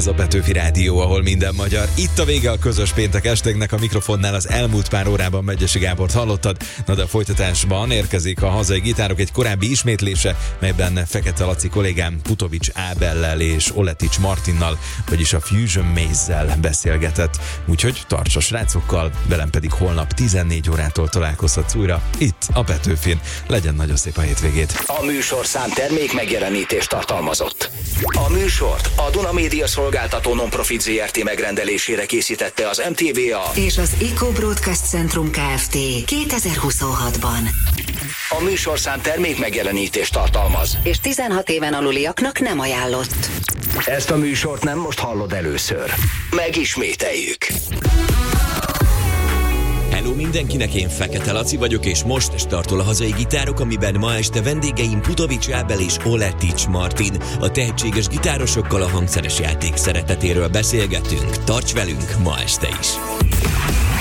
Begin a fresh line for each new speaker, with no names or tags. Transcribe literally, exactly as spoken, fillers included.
Ez a Petőfi Rádió, ahol minden magyar. Itt a vége a közös péntek esténknek, a mikrofonnál az elmúlt pár órában Megyesi Gábort hallottad, na de a folytatásban érkezik a hazai gitárok egy korábbi ismétlése, melyben Fekete Laci kollégám Putovics Ábellel és Oletics Martinnal, vagyis a Fusion Maze-zel beszélgetett. Úgyhogy tarts a srácokkal, velem pedig holnap tizennégy órától találkozhatsz újra itt a Petőfin. Legyen nagyon szép a hétvégét.
A műsorszám termék megjelenítést tartalmazott. A műsort a Duna Média Szolgáltató Nonprofit Zrt. Megrendelésére készítette az em té vé á
és az Eco Broadcast Centrum Kft. kétezer-huszonhatban.
A műsorszám termék megjelenítést tartalmaz,
és tizenhat éven aluliaknak nem ajánlott.
Ezt a műsort nem most hallod először. Megismételjük.
Hello mindenkinek, én Fekete Laci vagyok, és most startol a hazai gitárok, amiben ma este vendégeim Putovics Ábel és Oletics Martin. A tehetséges gitárosokkal a hangszeres játék szeretetéről beszélgetünk. Tarts velünk ma este is!